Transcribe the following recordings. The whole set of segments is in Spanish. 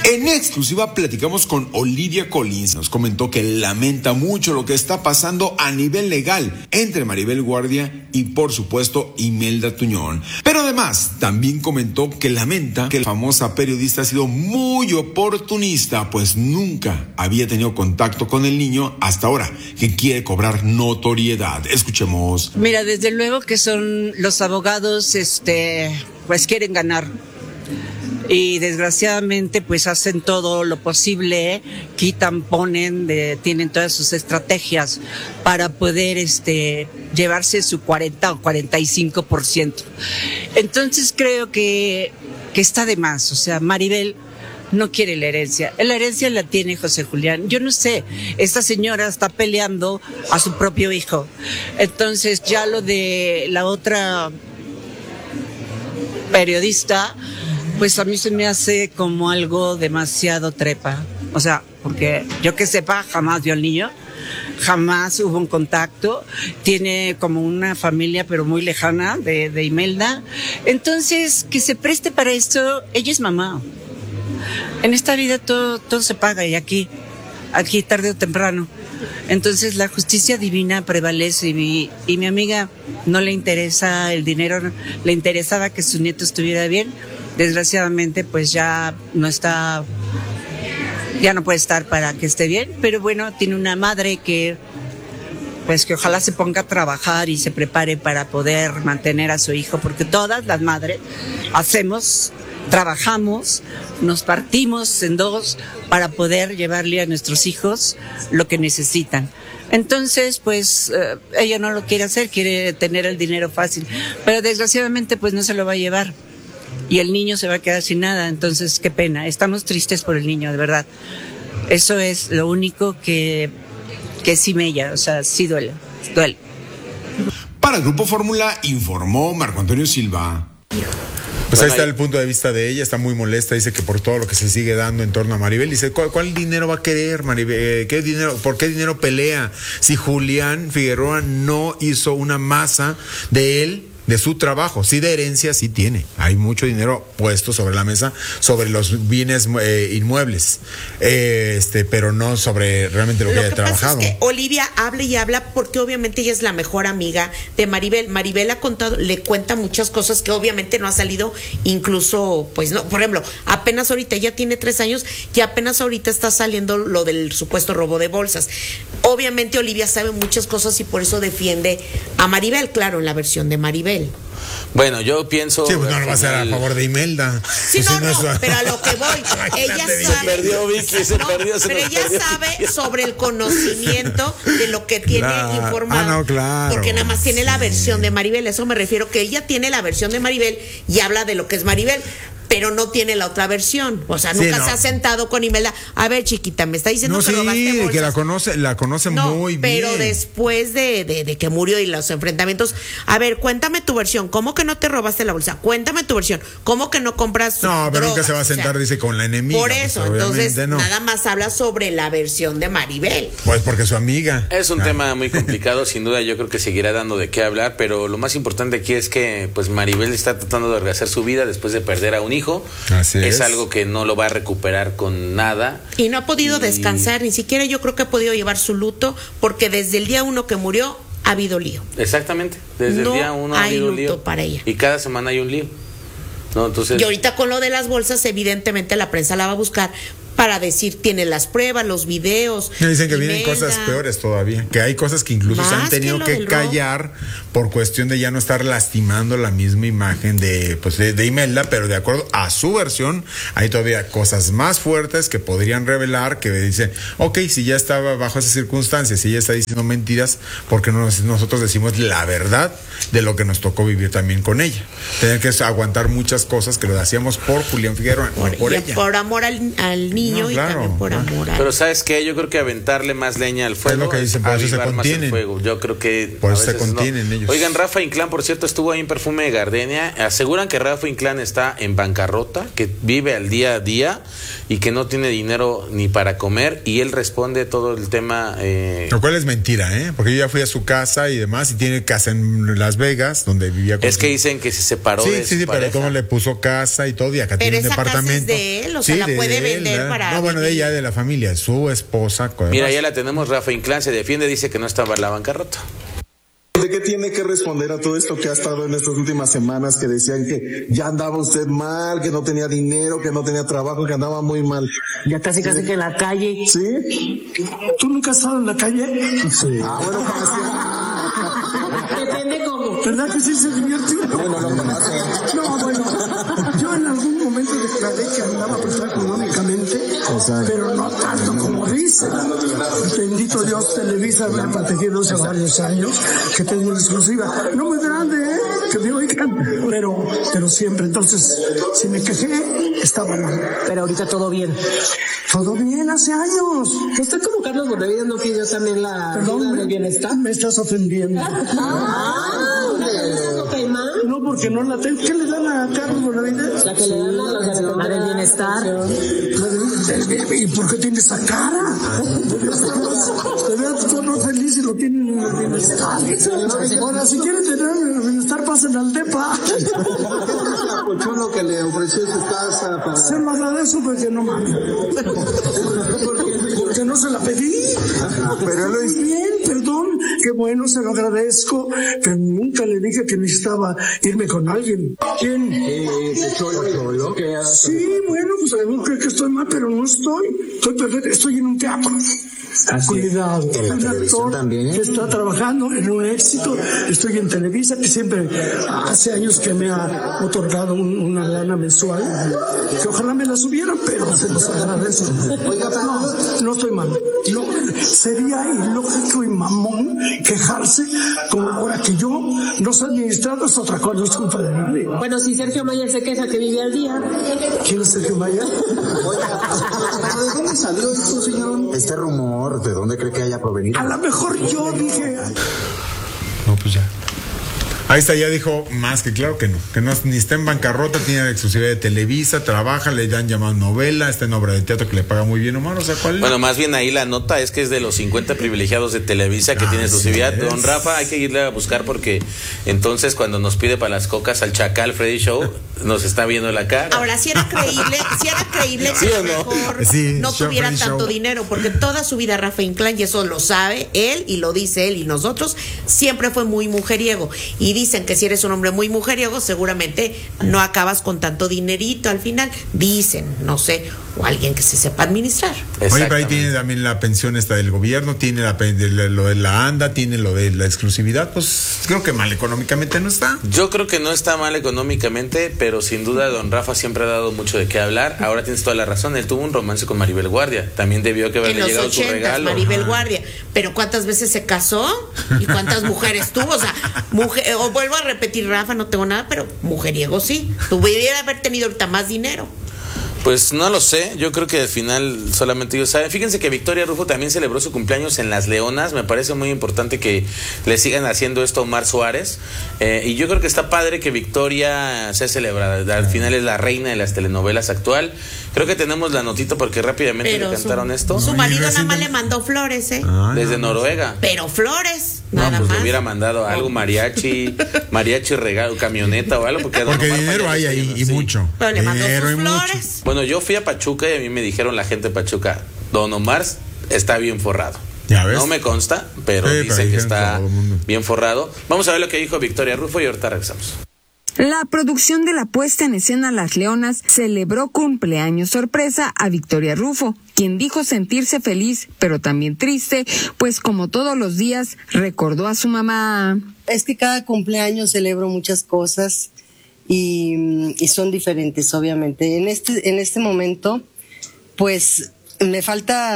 En exclusiva platicamos con Olivia Collins. Nos comentó que lamenta mucho lo que está pasando a nivel legal entre Maribel Guardia y, por supuesto, Imelda Tuñón. Pero además, también comentó que lamenta que la famosa periodista ha sido muy oportunista, pues nunca había tenido contacto con el niño hasta ahora, que quiere cobrar notoriedad. Escuchemos. Mira, desde luego que son los abogados, pues quieren ganar. Y desgraciadamente pues hacen todo lo posible, quitan, ponen, tienen todas sus estrategias para poder llevarse su 40 o 45%. Entonces creo que está de más. O sea, Maribel no quiere la herencia la tiene José Julián. Yo no sé, esta señora está peleando a su propio hijo. Entonces ya lo de la otra periodista, pues a mí se me hace como algo demasiado trepa. O sea, porque yo que sepa, jamás vio al niño, jamás hubo un contacto, tiene como una familia pero muy lejana de Imelda. Entonces, que se preste para esto, ella es mamá. En esta vida todo se paga y aquí tarde o temprano. Entonces la justicia divina prevalece y mi amiga no le interesa el dinero, le interesaba que su nieto estuviera bien. Desgraciadamente pues ya no puede estar para que esté bien, pero bueno, tiene una madre que ojalá se ponga a trabajar y se prepare para poder mantener a su hijo, porque todas las madres trabajamos, nos partimos en dos para poder llevarle a nuestros hijos lo que necesitan. Entonces, pues, ella no lo quiere hacer, quiere tener el dinero fácil, pero desgraciadamente pues no se lo va a llevar. Y el niño se va a quedar sin nada, entonces qué pena, estamos tristes por el niño, de verdad. Eso es lo único que sí mella, o sea, sí duele. Para el Grupo Fórmula informó Marco Antonio Silva. Pues ahí está el punto de vista de ella, está muy molesta, dice que por todo lo que se sigue dando en torno a Maribel, dice, ¿cuál dinero va a querer Maribel? ¿Por qué dinero pelea? Si Julián Figueroa no hizo una masa de él, de su trabajo, sí de herencia, sí tiene. Hay mucho dinero puesto sobre la mesa, sobre los bienes inmuebles, pero no sobre realmente lo que haya trabajado. Es que Olivia habla y habla porque obviamente ella es la mejor amiga de Maribel. Maribel le cuenta muchas cosas que obviamente no ha salido, incluso, pues no, por ejemplo, apenas ahorita, ella tiene 3 años y apenas ahorita está saliendo lo del supuesto robo de bolsas. Obviamente Olivia sabe muchas cosas y por eso defiende a Maribel, claro, en la versión de Maribel. Bueno, yo pienso... Sí, pues no lo va a hacer a favor de Imelda. Sí, pues pero a lo que voy, ella sabe... Se perdió, Vicky, se perdió. Pero ella sabe sobre el conocimiento de lo que tiene informado. Claro. Porque nada más tiene la versión de Maribel, eso me refiero, que ella tiene la versión de Maribel y habla de lo que es Maribel, pero no tiene la otra versión. O sea, nunca se ha sentado con Imelda. A ver, chiquita, me está diciendo que robaste bolsas. Que la conoce muy bien. Pero después de que murió y los enfrentamientos, a ver, cuéntame tu versión. ¿Cómo que no te robaste la bolsa? Cuéntame tu versión. ¿Cómo que no compras No, pero drogas? nunca se va a sentar, dice, con la enemiga. Por eso, pues, entonces, no. nada más habla sobre la versión de Maribel. Pues porque es su amiga. Es un tema muy complicado, sin duda. Yo creo que seguirá dando de qué hablar, pero lo más importante aquí es que pues Maribel está tratando de rehacer su vida después de perder a un hijo. Así es algo que no lo va a recuperar con nada. Y no ha podido descansar, ni siquiera yo creo que ha podido llevar su luto, porque desde el día 1 que murió ha habido lío. Exactamente, desde el día 1 ha habido luto lío para ella. Y cada semana hay un lío. No, entonces... Y ahorita con lo de las bolsas, evidentemente la prensa la va a buscar para decir, tiene las pruebas, los videos. Me dicen que vienen cosas peores todavía, que hay cosas que incluso se han tenido que callar por cuestión de ya no estar lastimando la misma imagen de Imelda, pero de acuerdo a su versión, hay todavía cosas más fuertes que podrían revelar, que dicen, ok, si ya estaba bajo esas circunstancias, si ella está diciendo mentiras, porque nosotros decimos la verdad de lo que nos tocó vivir también con ella. Tener que aguantar muchas cosas que lo hacíamos por Julián Figueroa, no por ella. Por amor al niño niño y claro, también por amor a él. Pero ¿sabes qué? Yo creo que aventarle más leña al fuego Es lo que dicen, por eso se avivar más el contienen. fuego. Yo creo que Por a eso se veces contienen ellos. Oigan, Rafa Inclán, por cierto, estuvo ahí en Perfume de Gardenia. Aseguran que Rafa Inclán está en bancarrota, que vive al día a día y que no tiene dinero ni para comer, y él responde todo el tema. Lo cual es mentira, porque yo ya fui a su casa y demás, y tiene casa en Las Vegas, donde vivía con Es que dicen que se separó de su pero pareja. como le puso casa y todo, y acá Pero tiene un esa casa es departamento. de él, o sea, la puede vender ¿verdad? para No, bueno, de vivir. ella, de la familia, su esposa. Mira, además. ya la tenemos. Rafa Inclán se defiende, dice que no estaba en la bancarrota. ¿De qué tiene que responder a todo esto que ha estado en estas últimas semanas, que decían que ya andaba usted mal, que no tenía dinero, que no tenía trabajo, que andaba muy mal? Ya casi que en la calle. ¿Sí? ¿Tú nunca has estado en la calle? Sí. Ah, bueno, Depende cómo. ¿Verdad que sí se divierte? No, bueno, yo en algún momento declaré que andaba pues económicamente, pero no tanto como dice. Bendito Dios, Televisa me ha protegido hace varios años, que tengo una exclusiva. No muy grande, que me oigan, pero siempre. Entonces, si me quejé, estaba mal. Pero ahorita todo bien. Todo bien, hace años. Usted como Carlos Bonavides no pidió también la ayuda del bienestar. Me estás ofendiendo. No, porque no la tengo. ¿Qué le dan a Carlos Bonavides? La que le dan la del bienestar. ¿Y por qué tiene esa cara? De verdad, todo feliz y lo tienen en el bienestar. Ahora, si quieren tener el bienestar, pasen al DEPA. lo que le ofreció su casa para... Se lo agradezco porque no mames. Porque no se la pedí. Pero lo es bien, perdón. Qué bueno, se lo agradezco. Pero nunca le dije que necesitaba irme con alguien. ¿Quién? Sí, bueno, pues algunos creen que estoy mal, pero no estoy. Estoy perfecto, estoy en un teatro. Cuidado, un actor que está trabajando en un éxito. Estoy en Televisa, que siempre hace años que me ha otorgado una lana mensual, que ojalá me la subieran, pero se los agradezco. No estoy mal. No, sería ilógico y mamón quejarse como ahora que yo no soy administrado, es otra cosa, es confederable. Bueno, si Sergio Mayer se queja que vive al día. ¿Quién es Sergio Mayer? ¿De dónde salió esto, señor? Este rumor, ¿de dónde cree que haya provenido? A lo mejor yo dije... No, pues ya. Ahí está, ya dijo más que claro que no ni está en bancarrota, tiene la exclusividad de Televisa, trabaja, le han llamado novela, está en obra de teatro que le paga muy bien, Omar, o sea, ¿cuál? Bueno, más bien ahí la nota es que es de los 50 privilegiados de Televisa que tiene exclusividad. Don Rafa, hay que irle a buscar porque entonces cuando nos pide para las cocas al Chacal Freddy Show, nos está viendo la cara. Ahora, si era creíble ¿Sí que o a lo no? mejor Sí, no show, tuviera Freddy tanto Show. dinero, porque toda su vida Rafa Inclán, y eso lo sabe él y lo dice él y nosotros, siempre fue muy mujeriego. Y dicen que si eres un hombre muy mujeriego, seguramente no acabas con tanto dinerito al final. Dicen, no sé, o alguien que se sepa administrar. Oye, pero ahí Exactamente. tiene también la pensión esta del gobierno, tiene lo de la ANDA, tiene lo de la exclusividad, pues creo que mal económicamente no está. Yo creo que no está mal económicamente, pero sin duda don Rafa siempre ha dado mucho de qué hablar. Ahora tienes toda la razón, él tuvo un romance con Maribel Guardia, también debió que En haberle los llegado su 80, regalo. Maribel Guardia. Pero ¿cuántas veces se casó? ¿Y cuántas mujeres tuvo? O sea, o vuelvo a repetir, Rafa, no tengo nada, pero mujeriego sí. Tuviera haber tenido ahorita más dinero. Pues no lo sé, yo creo que al final solamente ellos saben. Fíjense que Victoria Rufo también celebró su cumpleaños en Las Leonas. Me parece muy importante que le sigan haciendo esto a Omar Suárez. Y yo creo que está padre que Victoria sea celebrada. Al final es la reina de las telenovelas actual. Creo que tenemos la notita porque rápidamente Pero le cantaron esto. su No, marido y nada más recién- le mandó flores, ¿eh? Desde Noruega. Pero flores, No, nada pues más. le hubiera mandado algo, mariachi regalo, camioneta o algo. Porque Porque Omar dinero hay Fayad ahí, está y sí. mucho. Pero le mandó Dinero sus y mucho. flores. Bueno, yo fui a Pachuca y a mí me dijeron la gente de Pachuca, don Omar está bien forrado. ¿Ya ves? No me consta, pero Sí, pero dicen que dijeron está todo el mundo. bien forrado. Vamos a ver lo que dijo Victoria Rufo y ahorita regresamos. La producción de la puesta en escena Las Leonas celebró cumpleaños sorpresa a Victoria Rufo, quien dijo sentirse feliz, pero también triste, pues como todos los días recordó a su mamá. Es que cada cumpleaños celebro muchas cosas y son diferentes, obviamente. En este momento, pues me falta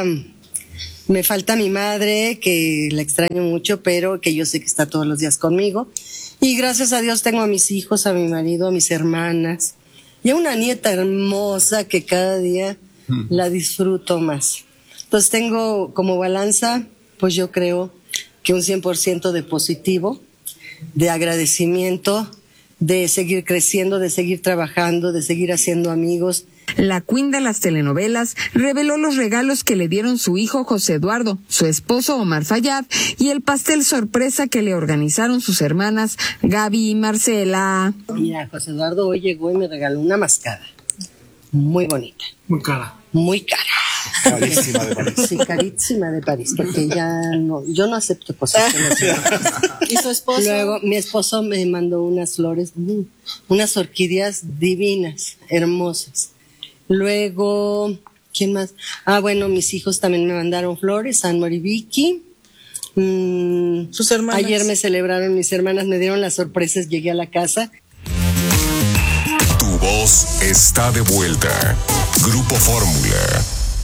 mi madre, que la extraño mucho, pero que yo sé que está todos los días conmigo. Y gracias a Dios tengo a mis hijos, a mi marido, a mis hermanas y a una nieta hermosa que cada día la disfruto más. Entonces tengo como balanza, pues yo creo que un 100% de positivo, de agradecimiento, de seguir creciendo, de seguir trabajando, de seguir haciendo amigos. La queen de las telenovelas reveló los regalos que le dieron su hijo José Eduardo, su esposo Omar Fayad y el pastel sorpresa que le organizaron sus hermanas Gaby y Marcela. Mira, José Eduardo hoy llegó y me regaló una mascada. Muy bonita. Muy cara. Muy cara. Carísima de París. Sí, carísima de París, porque yo no acepto cosas que no sean. ¿Y su esposo? Luego, mi esposo me mandó unas flores, unas orquídeas divinas, hermosas. Luego, ¿quién más? Bueno, mis hijos también me mandaron flores, Anmar y Vicky. Sus hermanas. Ayer me celebraron mis hermanas, me dieron las sorpresas, llegué a la casa. Tu voz está de vuelta. Grupo Fórmula.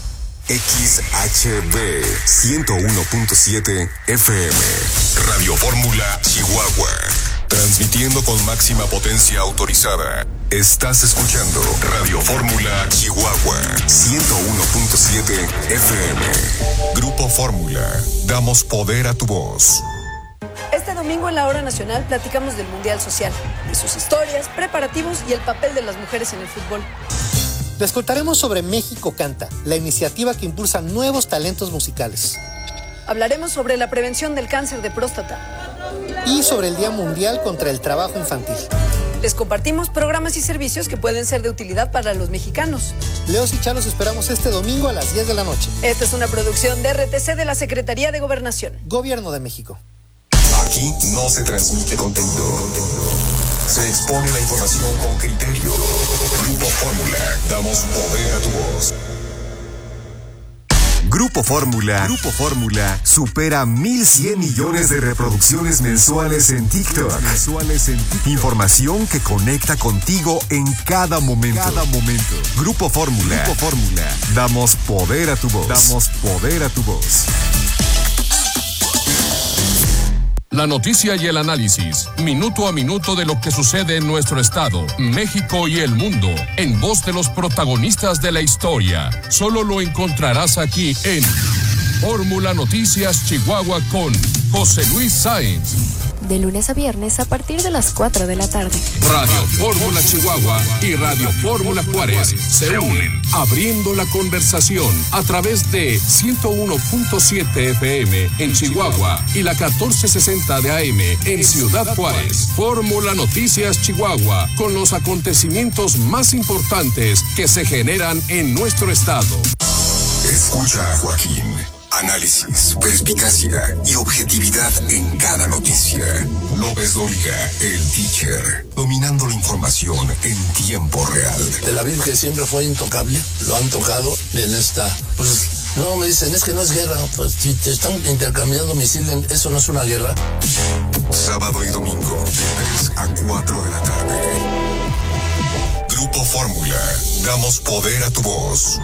XHB 101.7 FM. Radio Fórmula Chihuahua. Transmitiendo con máxima potencia autorizada. Estás escuchando Radio Fórmula Chihuahua 101.7 FM. Grupo Fórmula. Damos poder a tu voz. Este domingo en la Hora Nacional platicamos del Mundial Social, de sus historias, preparativos y el papel de las mujeres en el fútbol. Les contaremos sobre México Canta, la iniciativa que impulsa nuevos talentos musicales. Hablaremos sobre la prevención del cáncer de próstata. Y sobre el Día Mundial contra el Trabajo Infantil. Les compartimos programas y servicios que pueden ser de utilidad para los mexicanos. Leos y Chá los esperamos este domingo a las 10 de la noche. Esta es una producción de RTC de la Secretaría de Gobernación. Gobierno de México. Aquí no se transmite contenido. Se expone la información con criterio. Grupo Fórmula. Damos poder a tu voz. Grupo Fórmula supera 1,100 millones de reproducciones mensuales en TikTok. Información que conecta contigo en cada momento. Grupo Fórmula. Damos poder a tu voz. La noticia y el análisis, minuto a minuto de lo que sucede en nuestro estado, México y el mundo, en voz de los protagonistas de la historia. Solo lo encontrarás aquí en Fórmula Noticias Chihuahua con José Luis Sáenz. De lunes a viernes a partir de las 4 de la tarde. Radio Fórmula Chihuahua y Radio Fórmula Juárez se unen, abriendo la conversación a través de 101.7 FM en Chihuahua y la 1460 de AM en Ciudad Juárez. Fórmula Noticias Chihuahua, con los acontecimientos más importantes que se generan en nuestro estado. Escucha a Joaquín. Análisis, perspicacia y objetividad en cada noticia. López Dóriga, el teacher, dominando la información en tiempo real. Tel Aviv, que siempre fue intocable, lo han tocado en esta. Pues no me dicen, es que no es guerra. Pues si te están intercambiando misiles, eso no es una guerra. Sábado y domingo, de 3 a 4 de la tarde. Grupo Fórmula, damos poder a tu voz.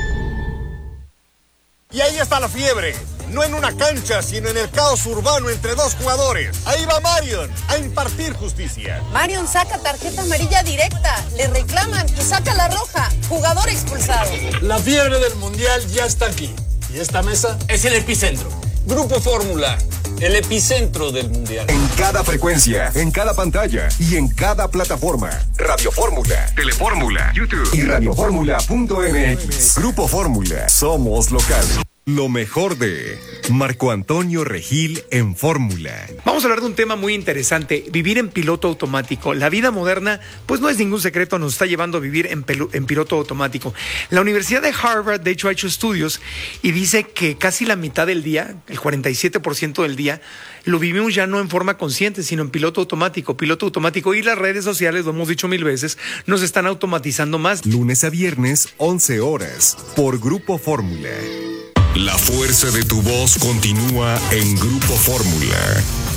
Y ahí está la fiebre, no en una cancha, sino en el caos urbano entre dos jugadores. Ahí va Marion a impartir justicia. Marion saca tarjeta amarilla directa, le reclaman y saca la roja, jugador expulsado. La fiebre del Mundial ya está aquí, y esta mesa es el epicentro. Grupo Fórmula, el epicentro del Mundial. En cada frecuencia, en cada pantalla y en cada plataforma. Radio Fórmula, Telefórmula, YouTube y radioformula.mx. Grupo Fórmula, somos local. Lo mejor de Marco Antonio Regil en Fórmula. Vamos a hablar de un tema muy interesante, vivir en piloto automático. La vida moderna, pues no es ningún secreto, nos está llevando a vivir en piloto automático. La Universidad de Harvard, de hecho, ha hecho estudios y dice que casi la mitad del día, el 47% del día, lo vivimos ya no en forma consciente, sino en piloto automático. Y las redes sociales, lo hemos dicho 1000 veces, nos están automatizando más. Lunes a viernes, 11 horas, por Grupo Fórmula. La fuerza de tu voz continúa en Grupo Fórmula.